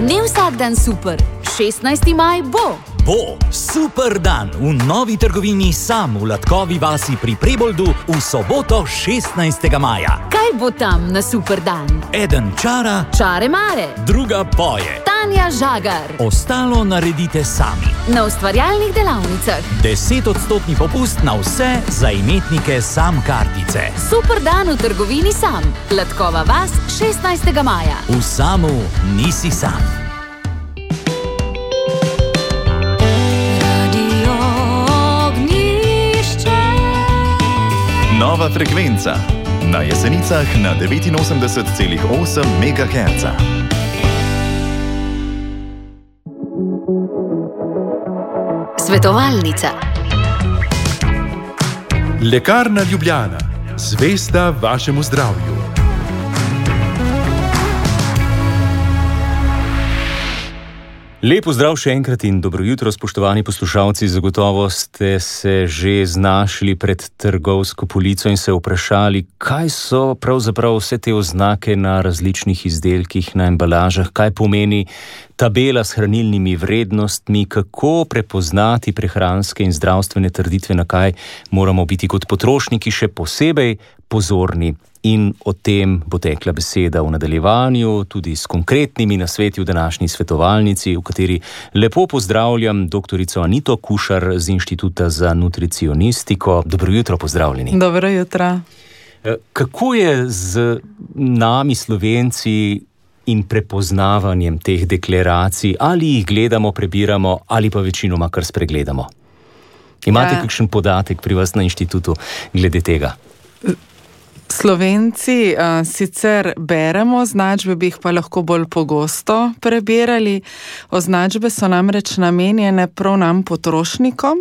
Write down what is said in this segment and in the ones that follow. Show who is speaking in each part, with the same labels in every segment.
Speaker 1: Ni vsak dan super, 16. maj bo.
Speaker 2: Bo super dan v novi trgovini Sam v Latkovi vasi pri Preboldu v soboto 16. maja.
Speaker 1: Kaj bo tam na super dan?
Speaker 2: Eden čara,
Speaker 1: Čare mare,
Speaker 2: druga poje.
Speaker 1: Tanja Žagar.
Speaker 2: Ostalo naredite sami.
Speaker 1: Na ustvarjalnih delavnicah
Speaker 2: 10% popust na vse za imetnike Sam kartice.
Speaker 1: Super dan v trgovini Sam, Latkova vas 16. maja.
Speaker 2: V Samu nisi sam.
Speaker 3: Nova frekvenca na Jesenicah na 89,8 MHz.
Speaker 1: Svetovalnica.
Speaker 4: Lekarna Ljubljana, zvesta vašemu zdravju.
Speaker 5: Lep pozdrav še enkrat in dobro jutro, spoštovani poslušalci. Zagotovo ste se že znašli pred trgovsko polico in se vprašali, kaj so pravzaprav vse te oznake na različnih izdelkih, na embalažah, kaj pomeni tabela s hranilnimi vrednostmi, kako prepoznati prehranske in zdravstvene trditve, na kaj moramo biti kot potrošniki še posebej pozorni. In o tem bo tekla beseda v nadaljevanju, tudi s konkretnimi nasveti v današnji svetovalnici, v kateri lepo pozdravljam doktorico Anito Kušar z Inštituta za nutricionistiko. Dobro jutro, pozdravljeni.
Speaker 6: Dobro jutro.
Speaker 5: Kako je z nami Slovenci in prepoznavanjem teh deklaracij? Ali jih gledamo, prebiramo ali pa večinoma kar spregledamo? Imate kakšen podatek pri vas na inštitutu glede tega?
Speaker 6: Slovenci sicer beremo označbe, bi jih pa lahko bolj pogosto prebirali. Označbe so namreč namenjene prav nam potrošnikom.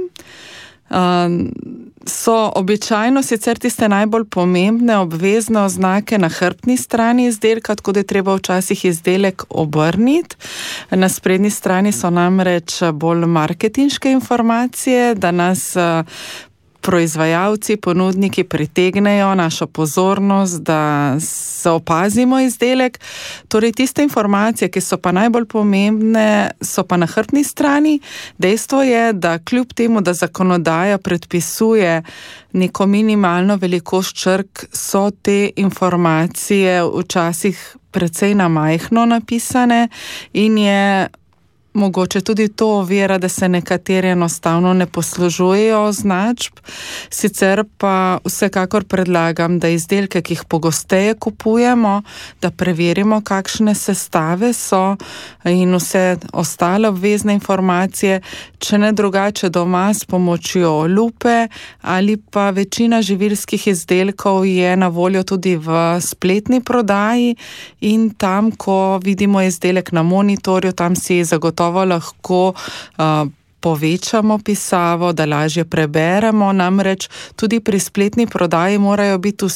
Speaker 6: So običajno sicer tiste najbolj pomembne obvezne oznake na hrbtni strani izdelka, tako da je treba včasih izdelek obrniti. Na sprednji strani so namreč bolj marketinške informacije, da nas proizvajalci, ponudniki pritegnejo našo pozornost, da se opazimo izdelek. Torej, tiste informacije, ki so pa najbolj pomembne, so pa na hrbtni strani. Dejstvo je, da kljub temu, da zakonodaja predpisuje neko minimalno velikost črk, so te informacije včasih precej na majhno napisane in je mogoče tudi to ovira, da se nekateri enostavno ne poslužujejo označb. Sicer pa vsekakor predlagam, da izdelke, ki jih pogosteje kupujemo, da preverimo, kakšne sestave so in vse ostale obvezne informacije, če ne drugače doma s pomočjo lupe, ali pa večina živilskih izdelkov je na voljo tudi v spletni prodaji in tam, ko vidimo izdelek na monitorju, tam si zagotovo lahko povečamo pisavo, da lažje preberemo, namreč tudi pri spletni prodaji morajo biti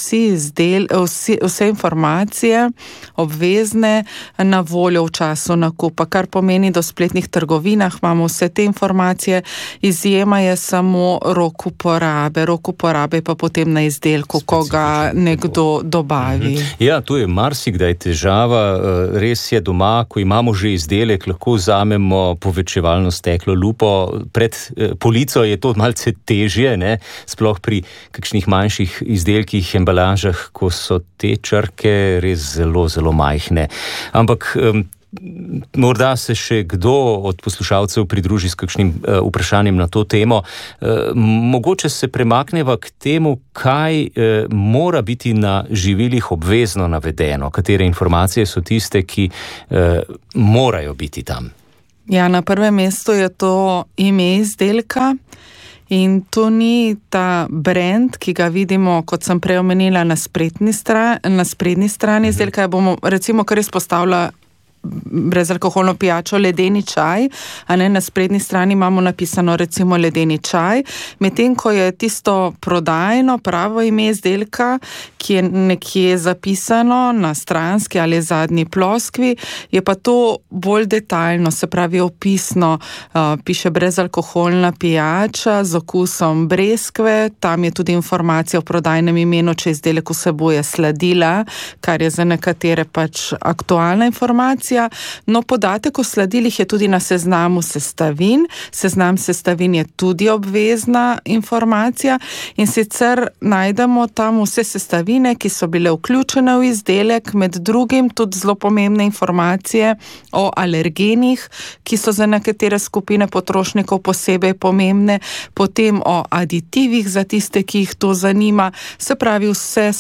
Speaker 6: vse informacije obvezne na voljo v času nakupa, kar pomeni, da v spletnih trgovinah imamo vse te informacije, izjema je samo rok uporabe. Rok uporabe je pa potem na izdelku, ko ga nekdo dobavi.
Speaker 5: Ja, to je marsikdaj težava, res je doma, ko imamo že izdelek, lahko vzamemo povečevalno steklo, lupo. Pred polico je to malce težje, ne? Sploh pri kakšnih manjših izdelkih, embalažah, ko so te črke res zelo, zelo majhne. Ampak morda se še kdo od poslušalcev pridruži s kakšnim vprašanjem na to temo. Mogoče se premakneva k temu, kaj mora biti na živilih obvezno navedeno, katere informacije so tiste, ki morajo biti tam.
Speaker 6: Ja, na prvem mestu je to ime izdelka in to ni ta brand, ki ga vidimo, kot sem prej omenila, na sprednji strani izdelka. Bomo recimo kar izpostavila brezalkoholno pijačo ledeni čaj, a ne, na sprednji strani imamo napisano recimo ledeni čaj, medtem ko je tisto prodajno pravo ime izdelka, ki je nekje zapisano na stranski ali zadnji ploskvi, je pa to bolj detaljno, se pravi opisno, piše brezalkoholna pijača z okusom breskve, tam je tudi informacija o prodajnem imenu, če izdelek vsebuje sladila, kar je za nekatere pač aktualna informacija. No, podatek o sladilih je tudi na seznamu sestavin. Seznam sestavin je tudi obvezna informacija in sicer najdemo tam vse sestavine, ki so bile vključene v izdelek, med drugim tudi zelo pomembne informacije o alergenih, ki so za nekatere skupine potrošnikov posebej pomembne, potem o aditivih za tiste, ki jih to zanima. Se pravi,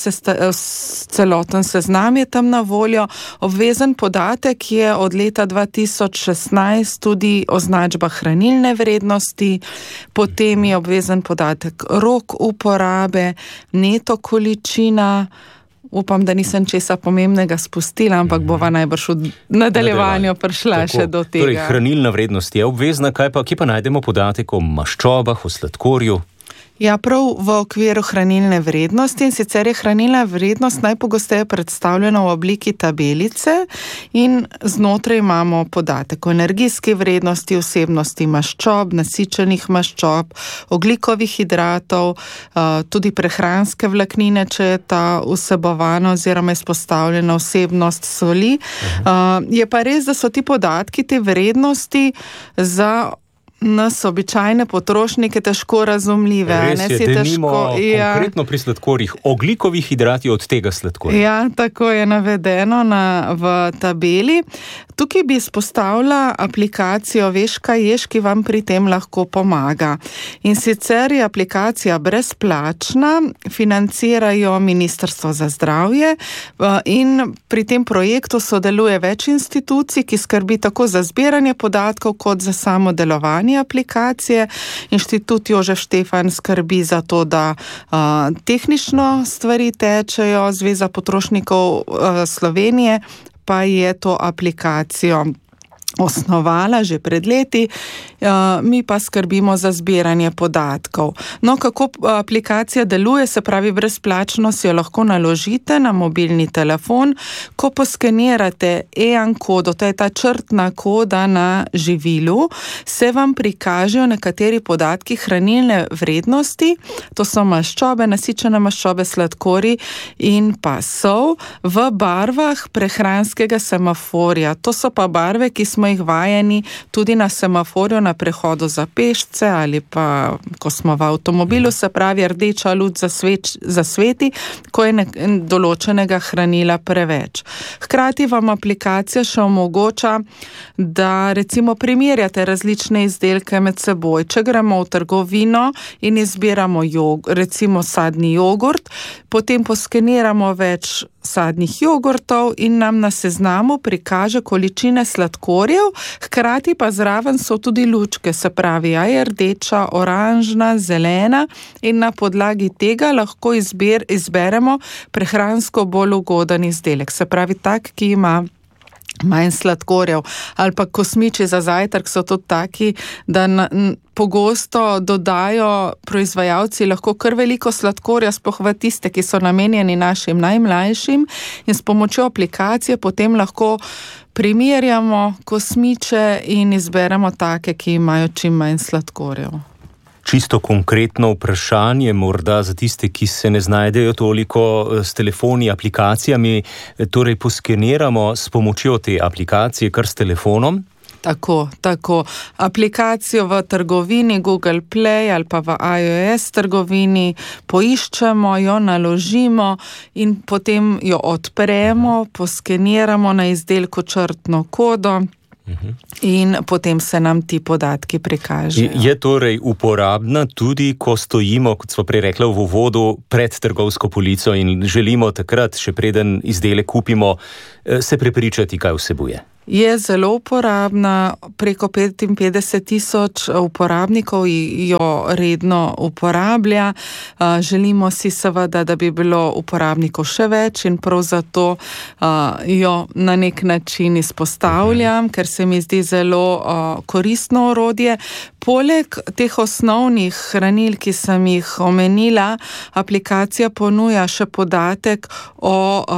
Speaker 6: celoten seznam je tam na voljo. Obvezen podatek je od leta 2016 tudi označba hranilne vrednosti, potem je obvezen podatek rok uporabe, neto količina. Upam, da nisem česa pomembnega spustila, ampak bova najbrž v nadaljevanju prišla še do tega.
Speaker 5: Torej, hranilna vrednost je obvezna, kje pa najdemo podatek o maščobah, o sladkorju?
Speaker 6: Ja, prav v okviru hranilne vrednosti, in sicer je hranilna vrednost najpogosteje predstavljena v obliki tabelice in znotraj imamo podatek o energijski vrednosti, vsebnosti maščob, nasičenih maščob, ogljikovih hidratov, tudi prehranske vlaknine, če je ta vsebovana oziroma izpostavljena vsebnost soli. Je pa res, da so ti podatki, te vrednosti za nas običajne potrošnike težko razumljive.
Speaker 5: Res je, denimo konkretno pri sladkorjih, ogljikovih hidrati od tega sladkorja.
Speaker 6: Ja, tako je navedeno v tabeli. Tukaj bi izpostavila aplikacijo Veš, kaj ješ, ki vam pri tem lahko pomaga. In sicer je aplikacija brezplačna, financirajo Ministrstvo za zdravje in pri tem projektu sodeluje več institucij, ki skrbi tako za zbiranje podatkov kot za samo delovanje aplikacije. Inštitut Jožef Štefan skrbi za to, da tehnično stvari tečejo, Zveza potrošnikov Slovenije pa je to aplikacijo osnovala že pred leti, mi pa skrbimo za zbiranje podatkov. No, kako aplikacija deluje, se pravi, brezplačno si jo lahko naložite na mobilni telefon, ko poskenirate EAN kodo, to je ta črtna koda na živilu, se vam prikažejo nekateri podatki hranilne vrednosti, to so maščobe, nasičene maščobe, sladkorji in pa sol v barvah prehranskega semaforja. To so pa barve, ki smo jih vajeni tudi na semaforju na prehodu za pešce ali pa ko smo v avtomobilu, se pravi rdeča luč zasveti, ko je določenega hranila preveč. Hkrati vam aplikacija še omogoča, da recimo primerjate različne izdelke med seboj. Če gremo v trgovino in izbiramo recimo sadni jogurt, potem poskeniramo več sadnih jogurtov in nam na seznamu prikaže količine sladkorjev, hkrati pa zraven so tudi lučke, se pravi, je rdeča, oranžna, zelena in na podlagi tega lahko izberemo prehransko bolj ugoden izdelek, se pravi tak, ki ima manj sladkorjev. Ali pa kosmiči za zajtrk so tudi taki, da pogosto dodajo proizvajalci lahko kar veliko sladkorja, sploh v tiste, ki so namenjeni našim najmlajšim, in s pomočjo aplikacije potem lahko primerjamo kosmiče in izberemo take, ki imajo čim manj sladkorjev.
Speaker 5: Čisto konkretno vprašanje, morda za tiste, ki se ne znajdejo toliko s telefoni, aplikacijami, torej poskeniramo s pomočjo te aplikacije kar s telefonom?
Speaker 6: Tako. Aplikacijo v trgovini Google Play ali pa v iOS trgovini poiščemo, jo naložimo in potem jo odpremo, poskeniramo na izdelku črtno kodo. In potem se nam ti podatki prikažejo.
Speaker 5: Je torej uporabna tudi, ko stojimo, kot smo prej rekli v uvodu, pred trgovsko polico in želimo takrat, še preden izdelek kupimo, se prepričati, kaj vsebuje?
Speaker 6: Je zelo uporabna, preko 55,000 uporabnikov jo redno uporablja. Želimo si seveda, da bi bilo uporabnikov še več in prav zato jo na nek način izpostavljam, ker se mi zdi zelo koristno orodje. Poleg teh osnovnih hranil, ki sem jih omenila, aplikacija ponuja še podatek o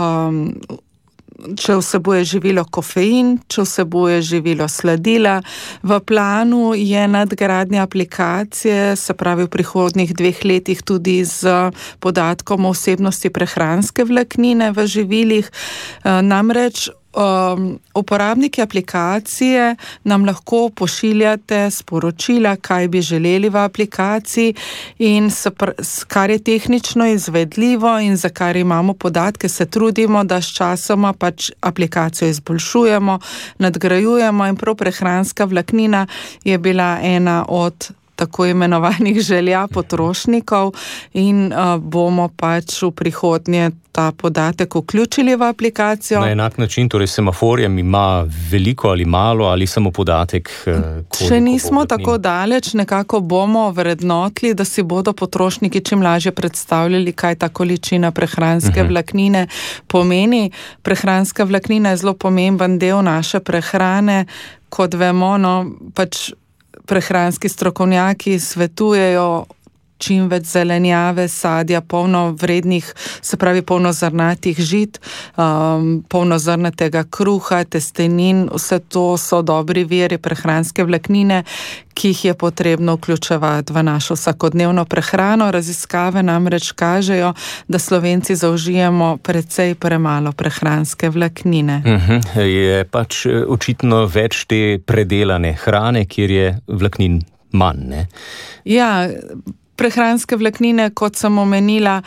Speaker 6: če vsebuje živilo kofein, če vsebuje živilo sladila. V planu je nadgradnja aplikacije, se pravi v prihodnjih 2 letih tudi z podatkom o vsebnosti prehranske vlaknine v živilih. Namreč uporabniki aplikacije nam lahko pošiljate sporočila, kaj bi želeli v aplikaciji in kar je tehnično izvedljivo in za kar imamo podatke, se trudimo, da s časoma pač aplikacijo izboljšujemo, nadgrajujemo in prav prehranska vlaknina je bila ena od tako imenovanih želja potrošnikov in bomo pač v prihodnje ta podatek vključili v aplikacijo.
Speaker 5: Na enak način, torej semaforjem ima veliko ali malo ali samo podatek?
Speaker 6: Če nismo tako daleč, nekako bomo vrednotili, da si bodo potrošniki čim lažje predstavljali, kaj ta količina prehranske vlaknine pomeni. Prehranska vlaknina je zelo pomemben del naše prehrane, kot vemo, pač prehranski strokovnjaki svetujejo čim več zelenjave, sadja, polnovrednih, se pravi polnozrnatih žit, polnozrnatega kruha, testenin, vse to so dobri viri prehranske vlaknine, ki jih je potrebno vključevati v našo vsakodnevno prehrano. Raziskave namreč kažejo, da Slovenci zaužijemo precej premalo prehranske vlaknine.
Speaker 5: Je pač očitno več te predelane hrane, kjer je vlaknin manj, ne?
Speaker 6: Ja, prehranske vlaknine, kot sem omenila,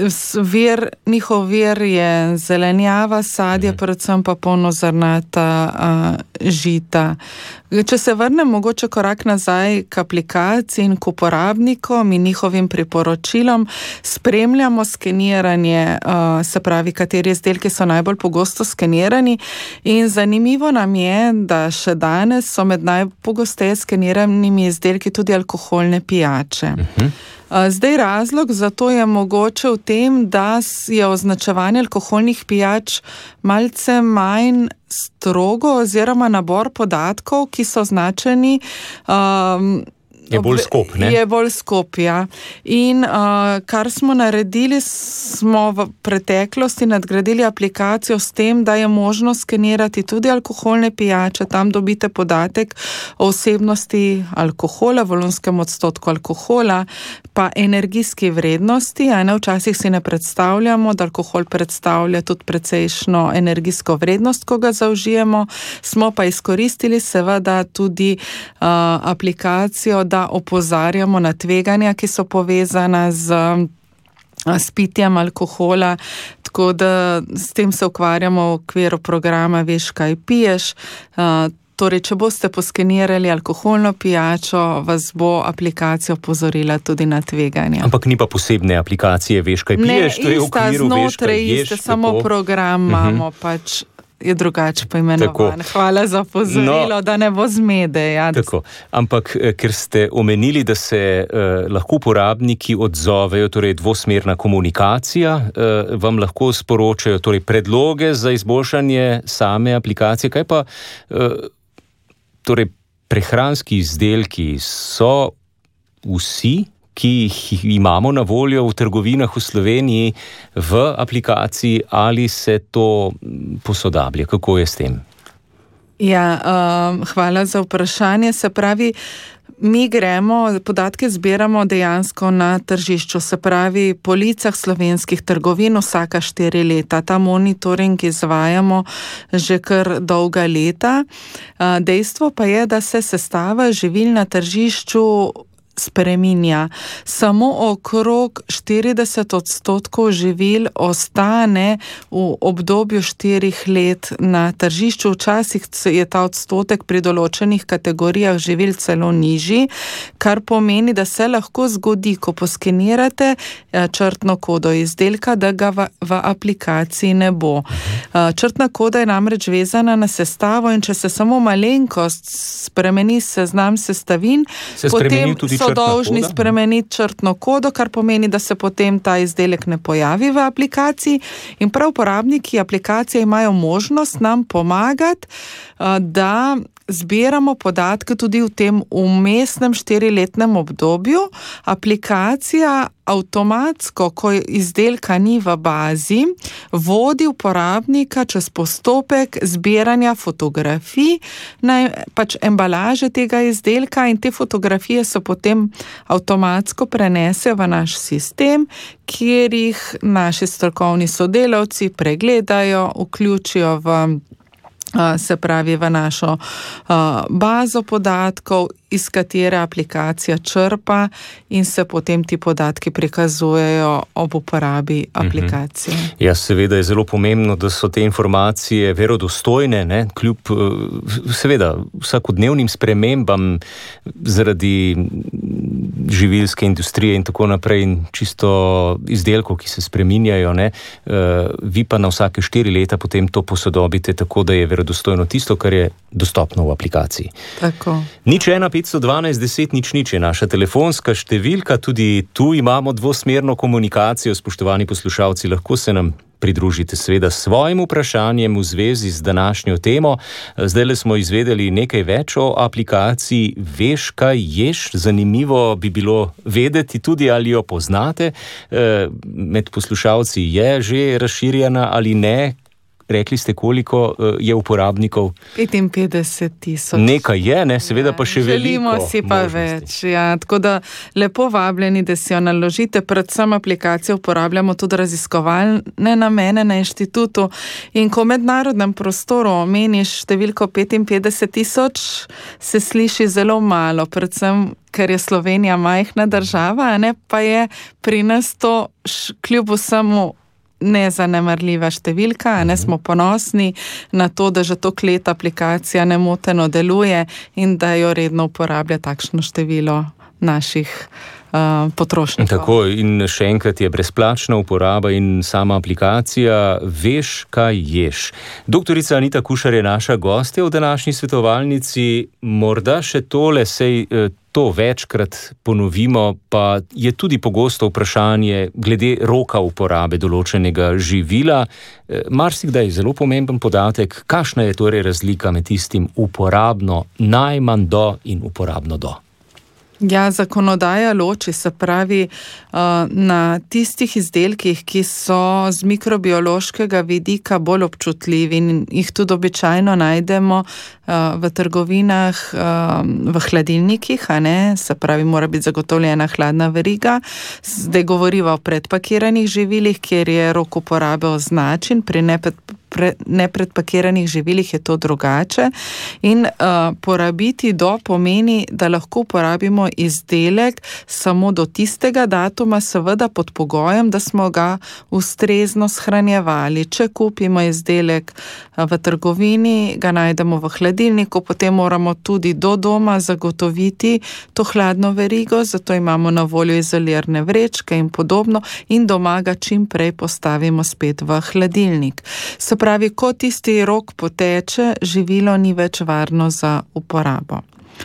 Speaker 6: njihov vir je zelenjava, sadje, predvsem pa polnozrnata žita. Če se vrnem mogoče korak nazaj k aplikaciji in k uporabnikom in njihovim priporočilom, spremljamo skeniranje, se pravi, kateri izdelki so najbolj pogosto skenirani in zanimivo nam je, da še danes so med najpogosteje skeniranimi izdelki tudi alkoholne pijače. Zdaj razlog za to je mogoče v tem, da je označevanje alkoholnih pijač malce manj strogo oziroma nabor podatkov, ki so označeni,
Speaker 5: je bolj skop, ne?
Speaker 6: Je bolj skop, ja. In kar smo naredili, smo v preteklosti nadgradili aplikacijo s tem, da je možno skenirati tudi alkoholne pijače. Tam dobite podatek o vsebnosti alkohola, volumskem odstotku alkohola, pa energijski vrednosti. Včasih si ne predstavljamo, da alkohol predstavlja tudi precejšno energijsko vrednost, ko ga zaužijemo. Smo pa izkoristili seveda tudi aplikacijo, da opozarjamo na tveganja, ki so povezana s pitjem alkohola, tako da s tem se ukvarjamo v okviru programa Veš, kaj piješ. Torej, če boste poskenirali alkoholno pijačo, vas bo aplikacija opozorila tudi na tveganja.
Speaker 5: Ampak ni pa posebne aplikacije Veš, kaj piješ?
Speaker 6: Ne, ista, znotraj iste, samo program imamo pač. Je drugače poimenovan. Hvala za opozorilo, da ne bo zmede. Ja.
Speaker 5: Tako. Ampak, ker ste omenili, da se lahko uporabniki odzovejo, torej dvosmerna komunikacija, vam lahko sporočajo torej predloge za izboljšanje same aplikacije. Kaj pa torej prehranski izdelki so vsi, ki jih imamo na voljo v trgovinah v Sloveniji, v aplikaciji, ali se to posodablja? Kako je s tem?
Speaker 6: Ja, hvala za vprašanje. Se pravi, mi podatke zbiramo dejansko na tržišču, se pravi, policah slovenskih trgovin vsaka 4 leta. Ta monitoring izvajamo že kar dolga leta. Dejstvo pa je, da se sestava živil na tržišču spreminja. Samo okrog 40% živil ostane v obdobju 4 let na tržišču. Včasih je ta odstotek pri določenih kategorijah živil celo nižji, kar pomeni, da se lahko zgodi, ko poskenirate črtno kodo izdelka, da ga v aplikaciji ne bo. Črtna koda je namreč vezana na sestavo in če se samo malenkost spremeni seznam sestavin, potem so dolžni spremeniti črtno kodo, kar pomeni, da se potem ta izdelek ne pojavi v aplikaciji in prav uporabniki aplikacije imajo možnost nam pomagati, da zbiramo podatke tudi v tem vmesnem 4-letnem obdobju. Aplikacija avtomatsko, ko izdelka ni v bazi, vodi uporabnika čez postopek zbiranja fotografij, pač embalaže tega izdelka in te fotografije so potem avtomatsko prenesejo v naš sistem, kjer jih naši strokovni sodelavci pregledajo, vključijo v se pravi v našo bazo podatkov, iz katere aplikacija črpa in se potem ti podatki prikazujejo ob uporabi aplikacije.
Speaker 5: Ja, seveda je zelo pomembno, da so te informacije verodostojne, ne? Kljub seveda vsakodnevnim spremembam zaradi živilske industrije in tako naprej in čisto izdelkov, ki se spreminjajo, ne? Vi pa na vsake 4 leta potem to posodobite tako, da je verodostojno tisto, kar je dostopno v aplikaciji.
Speaker 6: Tako.
Speaker 5: 01512 10 je naša telefonska številka, tudi tu imamo dvosmerno komunikacijo, spoštovani poslušalci, lahko se nam pridružite seveda s svojim vprašanjem v zvezi z današnjo temo. Zdajle smo izvedeli nekaj več o aplikaciji Veš, kaj ješ. Zanimivo bi bilo vedeti tudi, ali jo poznate. Med poslušalci je že razširjena ali ne. Rekli ste, koliko je uporabnikov?
Speaker 6: 55,000.
Speaker 5: Nekaj je, ne? Seveda pa še veliko.
Speaker 6: Želimo si pa več. Ja. Tako da lepo vabljeni, da si jo naložite. Predvsem aplikacijo uporabljamo tudi raziskovalne namene na inštitutu. In ko v mednarodnem prostoru omeniš številko 55,000, se sliši zelo malo. Predvsem, ker je Slovenija majhna država, ne? Pa je pri nas to kljub vsemu nezanemarljiva številka, ne, smo ponosni na to, da že toliko let aplikacija nemoteno deluje in da jo redno uporablja takšno število naših potrošnikov.
Speaker 5: Tako, in še enkrat je brezplačna uporaba in sama aplikacija Veš, kaj ješ. Doktorica Anita Kušar je naša gostja v današnji svetovalnici. Morda še tole, sej to večkrat ponovimo, pa je tudi pogosto vprašanje glede roka uporabe določenega živila. Marsikdaj je zelo pomemben podatek, kakšna je torej razlika med tistim uporabno najmanj do in uporabno do.
Speaker 6: Ja, zakonodaja loči, se pravi, na tistih izdelkih, ki so z mikrobiološkega vidika bolj občutljivi in jih tudi običajno najdemo v trgovinah, v hladilnikih, a ne, se pravi, mora biti zagotovljena hladna veriga. Zdaj govoriva o predpakiranih živilih, kjer je rok uporabe označen, pri nepredpakiranih živilih je to drugače. In porabiti do pomeni, da lahko uporabimo izdelek samo do tistega datuma, seveda pod pogojem, da smo ga ustrezno shranjevali. Če kupimo izdelek v trgovini, ga najdemo v hladilniku, potem moramo tudi do doma zagotoviti to hladno verigo, zato imamo na voljo izolirane vrečke in podobno in doma ga čim prej postavimo spet v hladilnik. Se pravi, ko tisti rok poteče, živilo ni več varno za uporabo.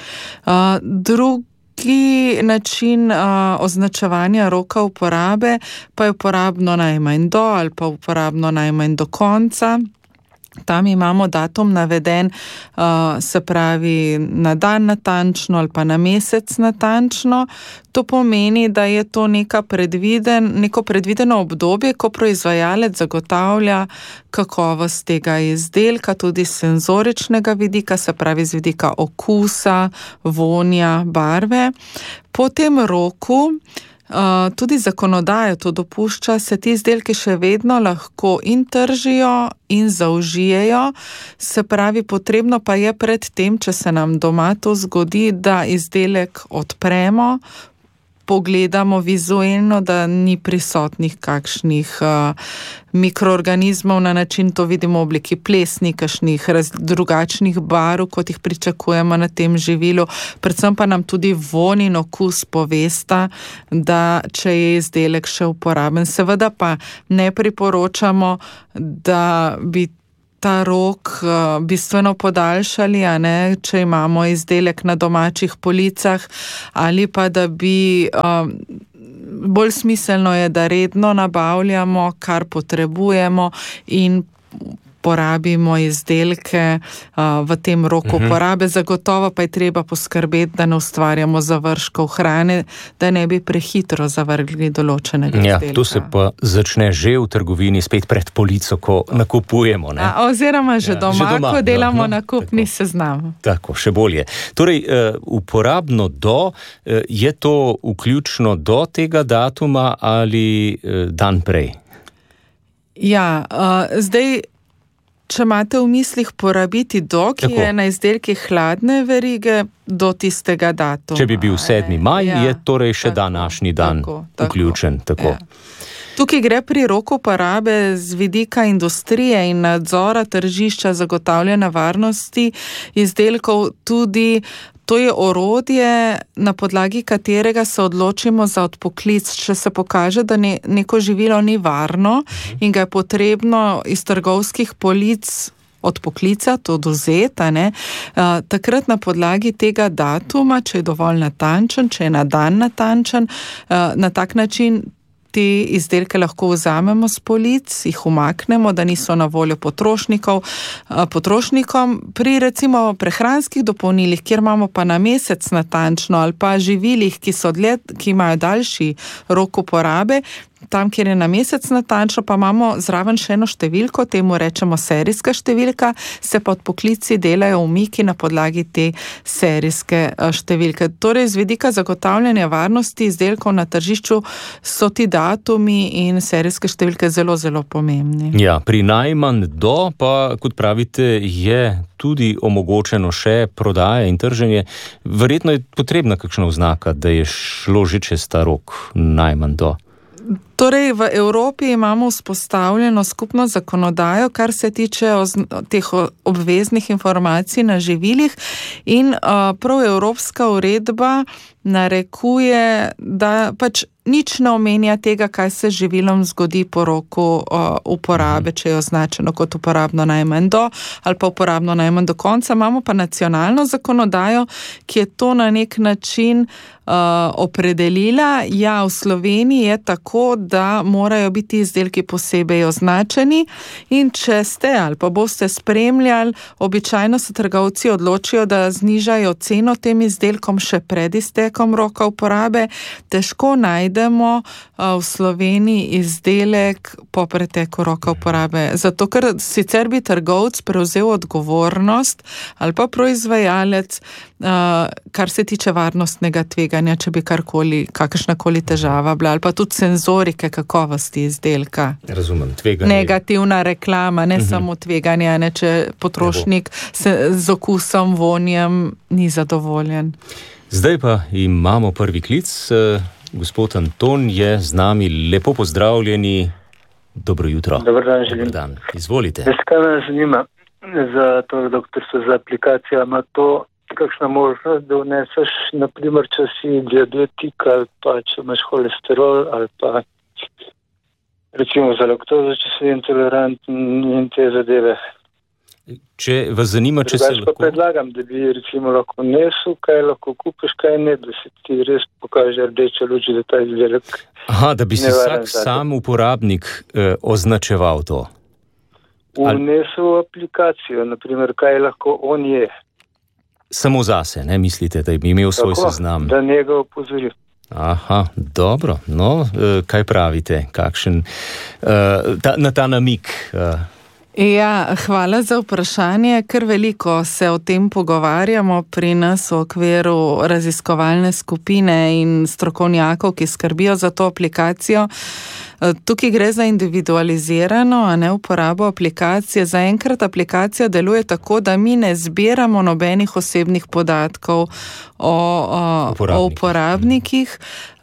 Speaker 6: Drugi način označevanja roka uporabe pa je uporabno najmanj do ali pa uporabno najmanj do konca. Tam imamo datum naveden, se pravi na dan natančno ali pa na mesec natančno. To pomeni, da je to neko predvideno obdobje, ko proizvajalec zagotavlja kakovost tega izdelka, tudi senzoričnega vidika, se pravi z vidika okusa, vonja, barve. Po tem roku tudi zakonodaja to dopušča, se ti izdelki še vedno lahko in tržijo in zaužijejo, se pravi, potrebno pa je pred tem, če se nam doma to zgodi, da izdelek odpremo, pogledamo vizualno, da ni prisotnih kakšnih mikroorganizmov, na način to vidimo v obliki plesni, kakšnih drugačnih barv, kot jih pričakujemo na tem živilu. Predvsem pa nam tudi vonj in okus povesta, da če je izdelek še uporaben. Seveda pa ne priporočamo, da bi ta rok bistveno podaljšali, a ne, če imamo izdelek na domačih policah, ali pa da bi bolj smiselno je, da redno nabavljamo, kar potrebujemo in porabimo izdelke v tem roku uporabe. Zagotovo pa je treba poskrbeti, da ne ustvarjamo završkov hrane, da ne bi prehitro zavrgli določenega izdelka.
Speaker 5: Ja, to se pa začne že v trgovini, spet pred polico, ko nakupujemo. Ne?
Speaker 6: Oziroma že doma, ko delamo nakupni seznam.
Speaker 5: Tako, še bolje. Torej, uporabno do, je to vključno do tega datuma ali dan prej?
Speaker 6: Ja, zdaj če imate v mislih porabiti ki je na izdelkih hladne verige do tistega datuma.
Speaker 5: Če bi bil 7. maj, je torej še današnji dan vključen. Tako.
Speaker 6: Tukaj gre pri roku uporabe z vidika industrije in nadzora tržišča zagotavljanja varnosti izdelkov tudi. To je orodje, na podlagi katerega se odločimo za odpoklic. Če se pokaže, da neko živilo ni varno in ga je potrebno iz trgovskih polic odpoklicati, odvzeti, takrat na podlagi tega datuma, če je dovolj natančen, če je na dan natančen, na tak način te izdelke lahko vzamemo s polic, jih umaknemo, da niso na voljo potrošnikom. Pri recimo prehranskih dopolnilih, kjer imamo pa na mesec natančno, ali pa živilih, ki imajo daljši rok uporabe, tam, kjer je na mesec natančno, pa imamo zraven še eno številko, temu rečemo serijska številka, se pa odpoklici delajo umiki na podlagi te serijske številke. Torej, z vidika zagotavljanja varnosti izdelkov na tržišču so ti datumi in serijske številke zelo, zelo pomembni.
Speaker 5: Ja, pri najmanj do pa, kot pravite, je tudi omogočeno še prodaje in trženje. Verjetno je potrebna kakšna oznaka, da je šlo že čez ta rok najmanj do.
Speaker 6: Torej, v Evropi imamo vzpostavljeno skupno zakonodajo, kar se tiče teh obveznih informacij na živilih in prav Evropska uredba narekuje, da pač nič ne omenja tega, kaj se živilom zgodi po roku uporabe, če je označeno kot uporabno najmanj do ali pa uporabno najmanj do konca. Imamo pa nacionalno zakonodajo, ki je to na nek način opredelila. Ja, v Sloveniji je tako, da morajo biti izdelki posebej označeni in če ste ali pa boste spremljali, običajno se trgovci odločijo, da znižajo ceno tem izdelkom še pred iztekom roka uporabe. Težko najdemo v Sloveniji izdelek po preteku roka uporabe. Zato, ker sicer bi trgovec prevzel odgovornost ali pa proizvajalec, kar se tiče varnostnega tveganja, če bi kakršnakoli težava bila, ali pa tudi senzorike kakovosti izdelka.
Speaker 5: Razumem, tveganje.
Speaker 6: Negativna reklama, ne samo tveganje, če potrošnik z okusom, vonjem ni zadovoljen.
Speaker 5: Zdaj pa imamo prvi klic. Gospod Anton je z nami. Lepo pozdravljeni. Dobro jutro.
Speaker 7: Dobar dan, želim.
Speaker 5: Dobar dan. Izvolite.
Speaker 7: Kaj me zanima za to doktorstvo, za aplikacijo? Ima to kakšna možnost, da vneseš, naprimer, če si diabetik ali pa če imaš holesterol ali pa recimo za laktozo, če si intolerantni in te zadeve.
Speaker 5: Če vas zanima, če se lahko...
Speaker 7: pa predlagam, da bi recimo lahko nesel, kaj lahko kupiš, kaj ne, da se ti res pokaže rdeča luč, da ta izdelek...
Speaker 5: Aha, da bi si vsak sam uporabnik označeval to.
Speaker 7: Vnesel aplikacijo, naprimer, kaj lahko on je.
Speaker 5: Samo zase, ne mislite, da bi imel svoj seznam?
Speaker 7: Da njega opozori.
Speaker 5: Aha, dobro. No, kaj pravite? Kakšen na ta namik?
Speaker 6: Ja, hvala za vprašanje. Ker veliko se o tem pogovarjamo pri nas v okviru raziskovalne skupine in strokovnjakov, ki skrbijo za to aplikacijo. Tukaj gre za individualizirano, a ne uporabo aplikacije. Zaenkrat aplikacija deluje tako, da mi ne zbiramo nobenih osebnih podatkov o uporabnikih.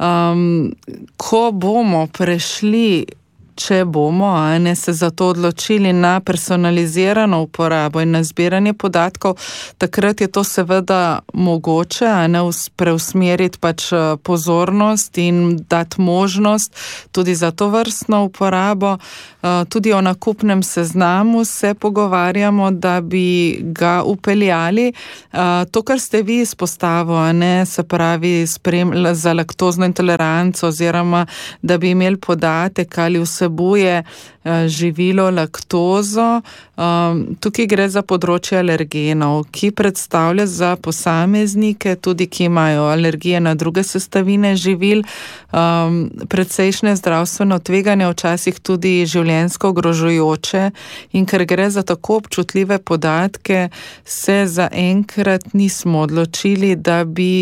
Speaker 6: Ko bomo prešli, če bomo se za to odločili na personalizirano uporabo in na zbiranje podatkov, takrat je to seveda mogoče, preusmeriti pač pozornost in dati možnost tudi za to vrstno uporabo. Tudi o nakupnem seznamu se pogovarjamo, da bi ga upeljali. To, kar ste vi izpostavili, se pravi za laktozno intoleranco oziroma da bi imeli podatek ali vsebuje živilo laktozo. Tukaj gre za področje alergenov, ki predstavlja za posameznike, tudi ki imajo alergije na druge sestavine živil, precejšnje zdravstveno tveganje, včasih tudi življenjsko ogrožujoče, in ker gre za tako občutljive podatke, se zaenkrat nismo odločili, da bi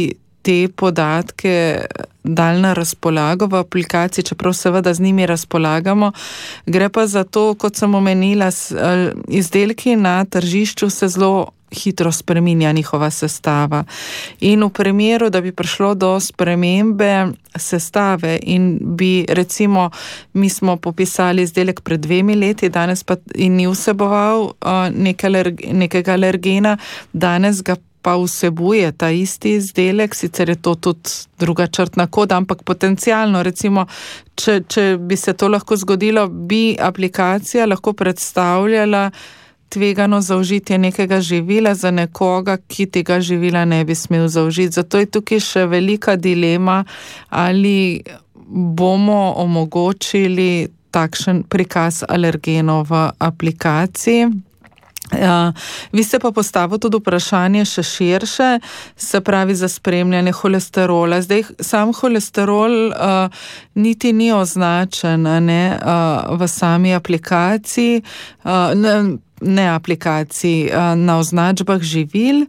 Speaker 6: te podatke dali na razpolago v aplikaciji, čeprav seveda z njimi razpolagamo. Gre pa za to, kot sem omenila, izdelki na tržišču se zelo hitro spreminja njihova sestava. In v primeru, da bi prišlo do spremembe sestave in bi recimo, mi smo popisali izdelek pred 2 leti, danes pa in ni vseboval nekega alergena, danes ga pa vsebuje ta isti izdelek, sicer je to tudi druga črtna koda, ampak potencialno, recimo, če bi se to lahko zgodilo, bi aplikacija lahko predstavljala tvegano zaužitje nekega živila za nekoga, ki tega živila ne bi smel zaužiti. Zato je tukaj še velika dilema, ali bomo omogočili takšen prikaz alergenov v aplikaciji. Vi ste pa postavili tudi vprašanje še širše, se pravi za spremljanje holesterola. Zdaj, sam holesterol niti ni označen v sami aplikaciji, ne aplikaciji, na označbah živil,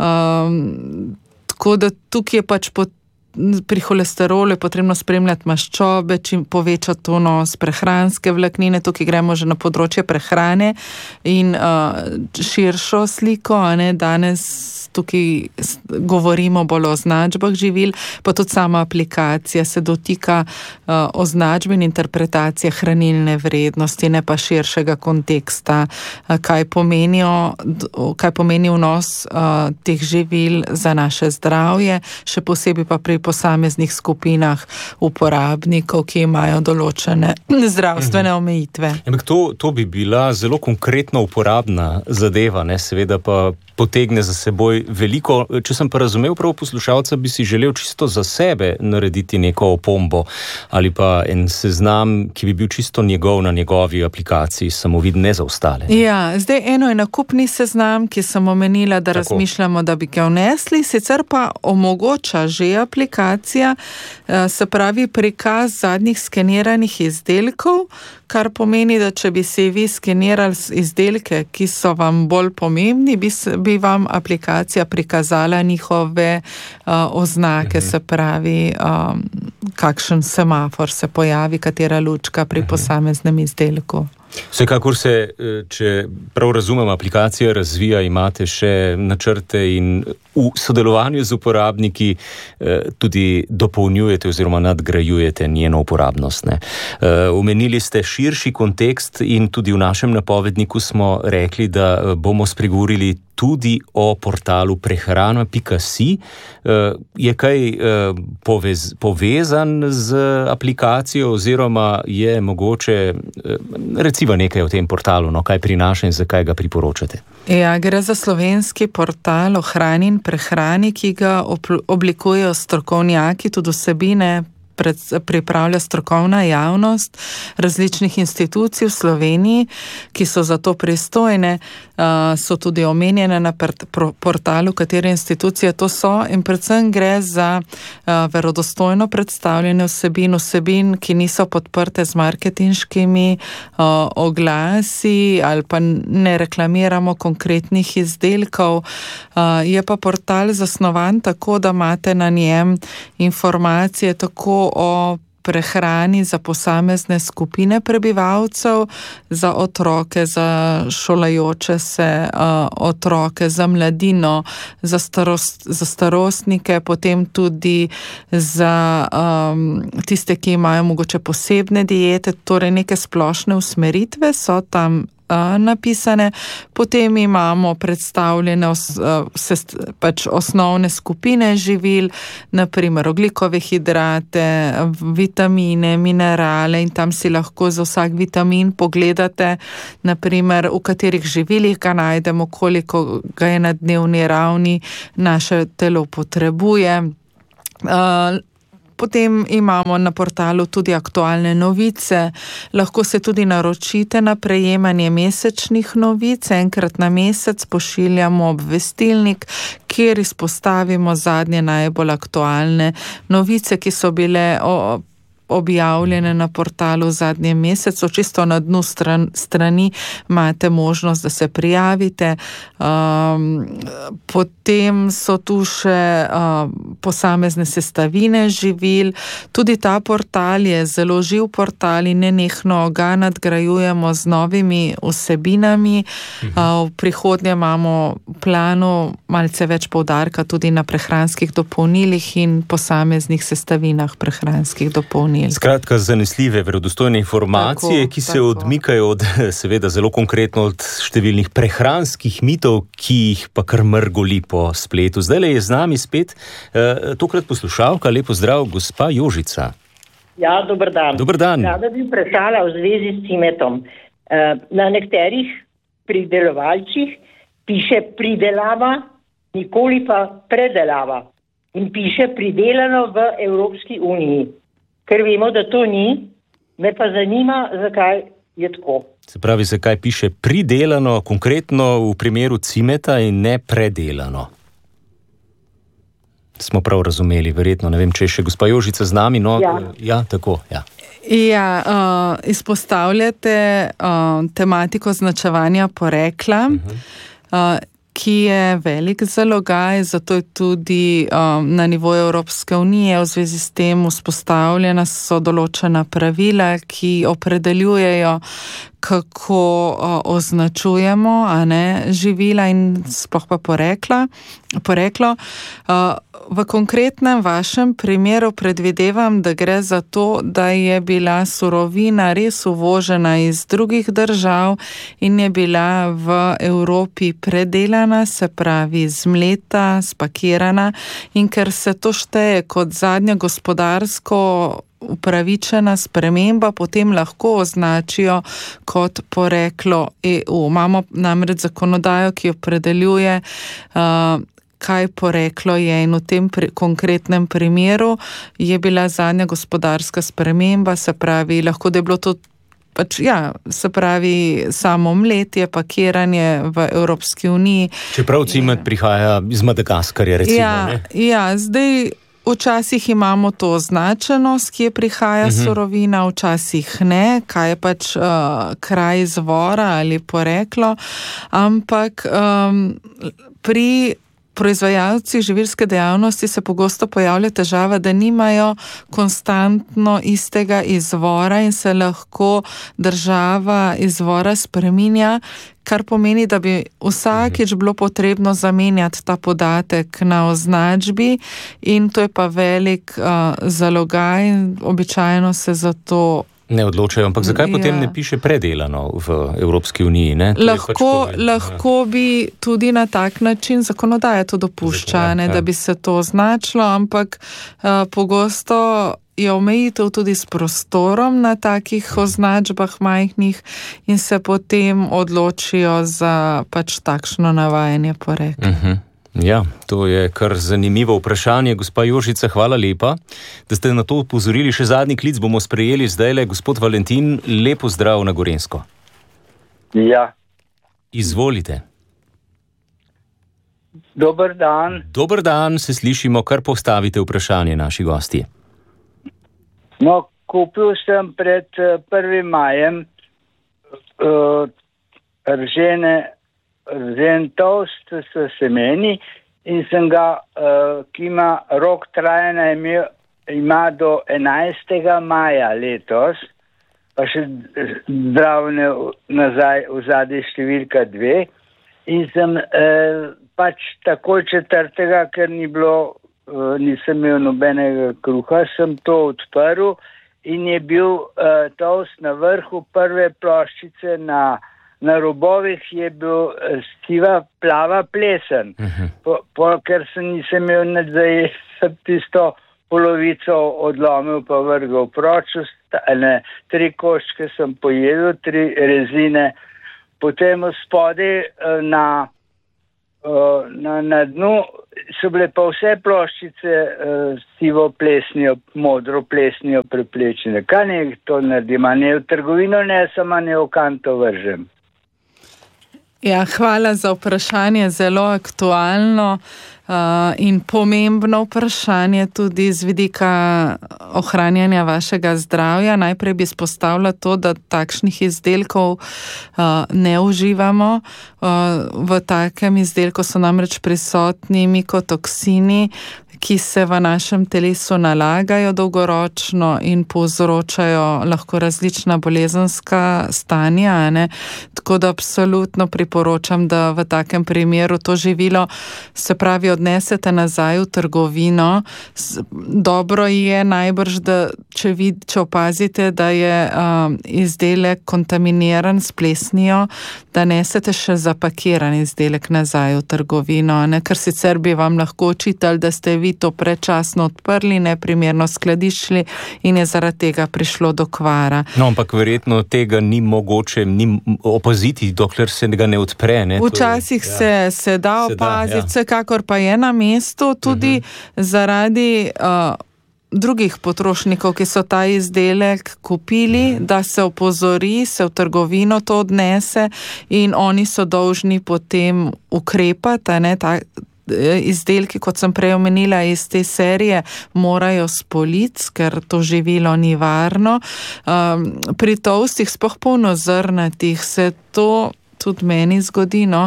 Speaker 6: tako da tukaj je pač pri holesterolu je potrebno spremljati maščobe, čim povečati vnos prehranske vlaknine, tukaj gremo že na področje prehrane in širšo sliko, danes tukaj govorimo bolj o označbah živil, pa tudi sama aplikacija se dotika označbe in interpretacije hranilne vrednosti, ne pa širšega konteksta, kaj pomeni vnos teh živil za naše zdravje, še posebej pa pri posameznih skupinah uporabnikov, ki imajo določene zdravstvene omejitve.
Speaker 5: To bi bila zelo konkretno uporabna zadeva, seveda pa potegne za seboj veliko. Če sem pa razumel prav poslušalca, bi si želel čisto za sebe narediti neko opombo ali pa en seznam, ki bi bil čisto njegov na njegovi aplikaciji, samovid, ne za ostale.
Speaker 6: Ja, zdaj eno je nakupni seznam, ki sem omenila, da razmišljamo, da bi ga vnesli, sicer pa omogoča že aplikacija, se pravi prikaz zadnjih skeniranih izdelkov, kar pomeni, da če bi si vi skenirali izdelke, ki so vam bolj pomembni, bi vam aplikacija prikazala njihove oznake, se pravi, kakšen semafor se pojavi, katera lučka pri posameznem izdelku.
Speaker 5: Vsekakor se, če prav razumem, aplikacija razvija, imate še načrte in v sodelovanju z uporabniki tudi dopolnjujete oziroma nadgrajujete njeno uporabnost. Omenili ste širši kontekst in tudi v našem napovedniku smo rekli, da bomo spregovorili tudi o portalu prehrana.si. Je kaj povezan z aplikacijo oziroma je mogoče recimo nekaj o tem portalu, kaj prinaša in zakaj ga priporočate?
Speaker 6: Ja, gre za slovenski portal o hrani in prehrani, ki ga oblikujejo strokovnjaki, tudi vsebine pripravlja strokovna javnost različnih institucij v Sloveniji, ki so za to pristojne, so tudi omenjene na portalu, katere institucije to so, in predvsem gre za verodostojno predstavljanje vsebin, ki niso podprte z marketinškimi oglasi ali pa ne reklamiramo konkretnih izdelkov. Je pa portal zasnovan tako, da imate na njem informacije tako o prehrani za posamezne skupine prebivalcev, za otroke, za šolajoče se otroke, za mladino, za starostnike, potem tudi za tiste, ki imajo mogoče posebne diete, torej neke splošne usmeritve so tam napisane. Potem imamo predstavljene osnovne skupine živil, naprimer ogljikove hidrate, vitamine, minerale, in tam si lahko za vsak vitamin pogledate, naprimer v katerih živilih ga najdemo, koliko ga je na dnevni ravni naše telo potrebuje. Potem imamo na portalu tudi aktualne novice, lahko se tudi naročite na prejemanje mesečnih novic, enkrat na mesec pošiljamo obvestilnik, kjer izpostavimo zadnje najbolj aktualne novice, ki so bile objavljene na portalu v zadnjem mesecu. Čisto na dnu strani imate možnost, da se prijavite. Potem so tu še posamezne sestavine živil. Tudi ta portal je zelo živ portal in nenehno ga nadgrajujemo z novimi vsebinami. V prihodnje imamo v planu malce več poudarka tudi na prehranskih dopolnilih in posameznih sestavinah prehranskih dopolnil.
Speaker 5: Skratka, zanesljive, verodostojne informacije, ki se odmikajo od, seveda zelo konkretno od številnih prehranskih mitov, ki jih pa kar mrgoli po spletu. Zdajle je z nami spet tokrat poslušalka. Lepo zdrav, gospa Jožica.
Speaker 8: Ja, dober dan.
Speaker 5: Dober dan.
Speaker 8: Rada bi vprašala v zvezi s cimetom. Na nekaterih pridelovalcih piše pridelava, nikoli pa predelava. In piše pridelano v Evropski uniji. Ker vemo, da to ni, me pa zanima, zakaj je tako.
Speaker 5: Se pravi, zakaj piše pridelano, konkretno v primeru cimeta in ne predelano. Smo prav razumeli, verjetno. Ne vem, če je še gospa Jožica z nami. No, ja, tako, ja.
Speaker 6: Izpostavljate tematiko označevanja porekla, ki je velik zalogaj, zato je tudi na nivoju Evropske unije v zvezi s tem vzpostavljena so določena pravila, ki opredeljujejo, kako označujemo živila in sploh pa poreklo. V konkretnem vašem primeru predvidevam, da gre za to, da je bila surovina res uvožena iz drugih držav in je bila v Evropi predelana, se pravi zmleta, spakirana, in ker se to šteje kot zadnja gospodarsko upravičena sprememba, potem lahko označijo kot poreklo EU. Imamo namreč zakonodajo, ki opredeljuje, kaj poreklo je, in v tem konkretnem primeru je bila zadnja gospodarska sprememba, se pravi, lahko da je bilo to se pravi samo mletje, pakiranje v Evropski uniji.
Speaker 5: Čeprav cimet prihaja iz Madagaskarja, recimo.
Speaker 6: Zdaj včasih imamo to označenost, kje prihaja surovina, včasih ne, kaj je pač kraj izvora ali poreklo, ampak pri proizvajalcih živilske dejavnosti se pogosto pojavlja težava, da nimajo konstantno istega izvora in se lahko država izvora spreminja, kar pomeni, da bi vsakič bilo potrebno zamenjati ta podatek na označbi, in to je pa velik zalogaj, običajno se zato
Speaker 5: ne odločajo, ampak zakaj potem ne piše predelano v Evropski uniji?
Speaker 6: Lahko bi tudi na tak način, zakonodaja to dopušča, da bi se to označilo, ampak pogosto je omejitev tudi s prostorom na takih označbah majhnih in se potem odločijo za pač takšno navajanje porekla.
Speaker 5: Ja, to je kar zanimivo vprašanje. Gospa Jožica, hvala lepa, da ste na to upozorili. Še zadnji klic bomo sprejeli zdajle. Gospod Valentin, lepo zdrav na Gorenjsko.
Speaker 9: Ja.
Speaker 5: Izvolite.
Speaker 9: Dober dan.
Speaker 5: Dober dan, se slišimo, kar postavite vprašanje naši gosti.
Speaker 9: No, kupil sem pred 1. majem rzen toast s semeni in sem ga, ki ima rok trajanja, ima do 11. maja letos, pa še zdravne nazaj v zadnji številka 2, in sem pač takoj 4., ker nisem imel nobenega kruha, sem to odprl in je bil toast na vrhu prve ploščice, na robovih je bil siva plava plesen. Ker nisem imel nadzaj, sem tisto polovico odlomil pa vrgal proč, 3 koščke sem pojedel, 3 rezine. Potem spodaj na dnu so bile pa vse ploščice sivo plesnijo, modro plesnijo preplečene. Kaj ne to naredim? Ne v trgovino nesem, ne v kanto vržem.
Speaker 6: Ja, hvala za vprašanje, zelo aktualno. in pomembno vprašanje tudi z vidika ohranjanja vašega zdravja. Najprej bi izpostavila to, da takšnih izdelkov ne uživamo. V takem izdelku so namreč prisotni mikotoksini, ki se v našem telesu nalagajo dolgoročno in povzročajo lahko različna bolezenska stanja, ne? Tako da absolutno priporočam, da v takem primeru to živilo, se pravi, odnesete nazaj v trgovino. Dobro je najbrž, da če opazite, da je izdelek kontaminiran s plesnijo, da nesete še zapakiran izdelek nazaj v trgovino, ne? Ker sicer bi vam lahko očitali, da ste vi to predčasno odprli, neprimerno skladiščili in je zaradi tega prišlo do kvara.
Speaker 5: No, ampak verjetno tega ni mogoče opaziti, dokler se ga ne odpre. Ne?
Speaker 6: Včasih se da opaziti, vsekakor pa je na mestu tudi zaradi drugih potrošnikov, ki so ta izdelek kupili, da se opozori, se v trgovino to odnese in oni so dolžni potem ukrepati, ne, izdelki, kot sem prej omenila, iz te serije morajo spoliti, ker to živilo ni varno. Pri toastih, sploh polnozrnatih, se to tudi meni zgodi, no.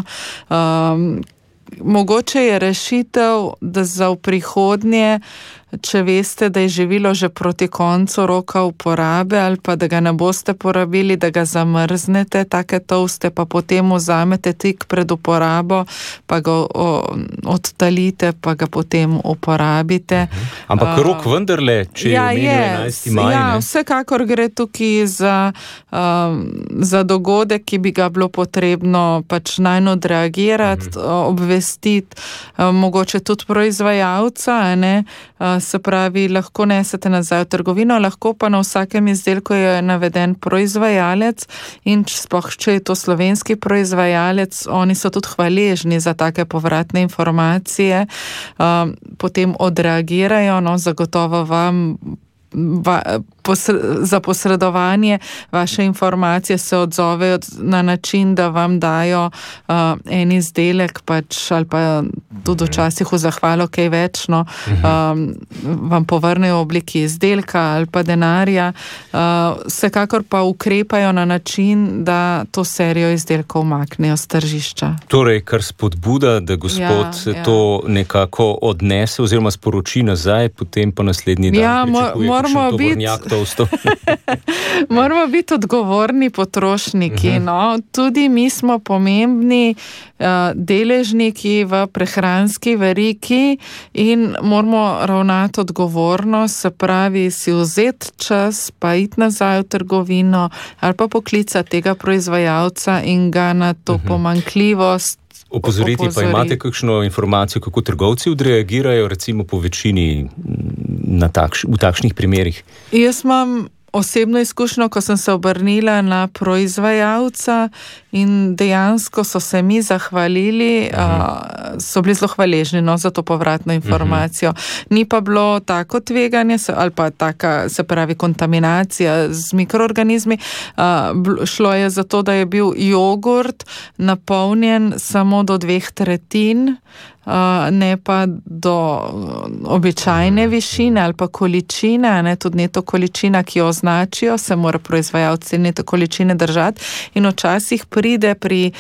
Speaker 6: Mogoče je rešitev, da za v prihodnje, če veste, da je živilo že proti koncu roka uporabe ali pa da ga ne boste porabili, da ga zamrznete, take toaste pa potem vzamete tik pred uporabo, pa ga odtalite, pa ga potem uporabite.
Speaker 5: Ampak rok vendarle, če je omenil 11. maj.
Speaker 6: Ja, vsekakor gre tukaj za dogodek, ki bi ga bilo potrebno pač najno odreagirati, obvestiti, mogoče tudi proizvajalca, ne, se pravi, lahko nesete nazaj v trgovino, lahko pa na vsakem izdelku je naveden proizvajalec in sploh, če je to slovenski proizvajalec, oni so tudi hvaležni za take povratne informacije, potem odreagirajo, no, zagotovo vam za posredovanje vaše informacije se odzovejo na način, da vam dajo en izdelek pač, ali pa tudi včasih v zahvalo kaj več, no, vam povrnejo v obliki izdelka ali pa denarja. Vsekakor pa ukrepajo na način, da to serijo izdelkov umaknejo z tržišča.
Speaker 5: Torej, kar spodbuda, da gospod to nekako odnese oziroma sporoči nazaj, potem pa naslednji dan pričakuje tovornjak toastov.
Speaker 6: Moramo biti odgovorni potrošniki. No? Tudi mi smo pomembni deležniki v prehranski verigi in moramo ravnati odgovorno, se pravi si vzeti čas, pa iti nazaj v trgovino ali pa poklicati tega proizvajalca in ga na to pomanjkljivost
Speaker 5: opozoriti. Pa imate kakšno informacijo, kako trgovci odreagirajo recimo po večini v takšnih primerih?
Speaker 6: Jaz imam osebno izkušnjo, ko sem se obrnila na proizvajalca in dejansko so se mi zahvalili, so bili zelo hvaležni, no, za to povratno informacijo. Ni pa bilo tako tveganje ali pa taka, se pravi, kontaminacija z mikroorganizmi. Šlo je za to, da je bil jogurt napolnjen samo do 2/3, ne pa do običajne višine ali pa količine, ne, tudi neto količina, ki jo označijo, se mora proizvajalci neto količine držati in včasih pride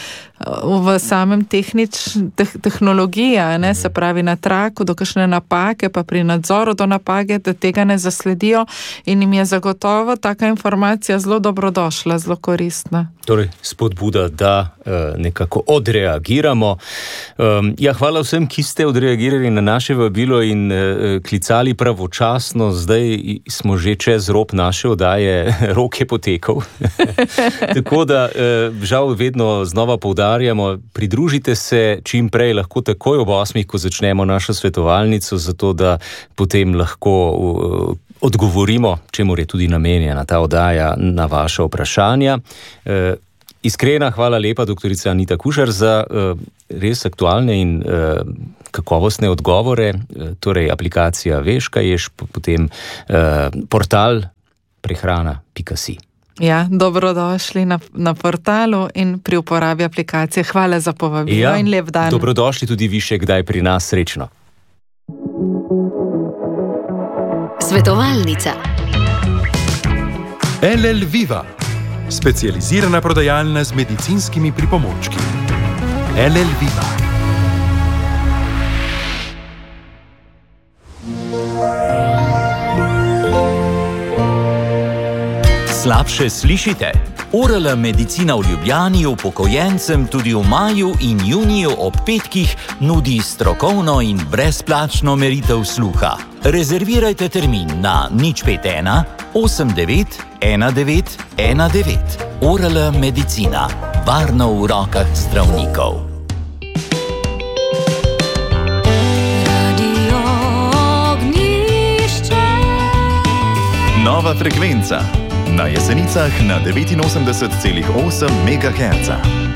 Speaker 6: v samem tehnologiji, ne, se pravi na traku do kakšne napake, pa pri nadzoru do napake, da tega ne zasledijo in jim je zagotovo taka informacija zelo dobrodošla, zelo koristna.
Speaker 5: Torej, spodbuda, da nekako odreagiramo. Ja, hvala vsem, ki ste odreagirali na naše vabilo in klicali pravočasno. Zdaj smo že čez rob naše oddaje, rok je potekal. Tako da, žal vedno znova poudarjamo, pridružite se čim prej, lahko takoj ob 8, ko začnemo našo svetovalnico, zato da potem lahko odgovorimo, čemu je tudi namenjena ta oddaja, na vaša vprašanja. Iskrena hvala lepa, doktorica Anita Kušar, za res aktualne in kakovostne odgovore. Torej, aplikacija Veš, kaj ješ, potem portal prehrana.si.
Speaker 6: Ja, dobrodošli na portalu in pri uporabi aplikacije. Hvala za povabilo in lep dan.
Speaker 5: Dobrodošli tudi vi še kdaj pri nas, srečno.
Speaker 1: Svetovalnica.
Speaker 4: LL Viva, specializirana prodajalna z medicinskimi pripomočki. LL Viva.
Speaker 2: Slabše slišite? ORL medicina v Ljubljani upokojencem tudi v maju in juniju ob petkih nudi strokovno in brezplačno meritev sluha. Rezervirajte termin na 051 89 19 19. ORL medicina. Varno v rokah zdravnikov.
Speaker 3: Nova frekvenca. Na Jesenicah na 89,8 MHz.